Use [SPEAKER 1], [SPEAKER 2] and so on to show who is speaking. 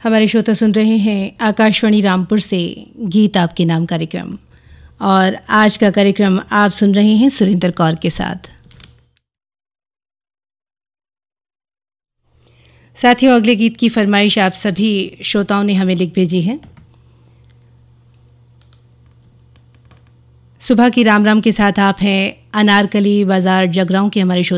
[SPEAKER 1] हमारे श्रोता सुन रहे हैं आकाशवाणी रामपुर से गीत आपके नाम कार्यक्रम, और आज का कार्यक्रम आप सुन रहे हैं सुरेंद्र कौर के साथ। साथियों, अगले गीत की फरमाइश आप सभी श्रोताओं ने हमें लिख भेजी है। सुबह की राम राम के साथ आप हैं अनारकली बाजार जगरांव के हमारे श्रोता